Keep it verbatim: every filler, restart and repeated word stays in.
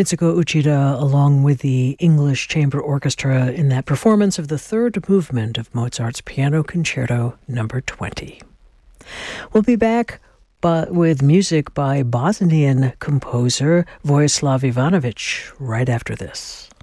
Mitsuko Uchida along with the English Chamber Orchestra in that performance of the third movement of Mozart's Piano Concerto number twenty. We'll be back but with music by Bosnian composer Vojislav Ivanovic right after this.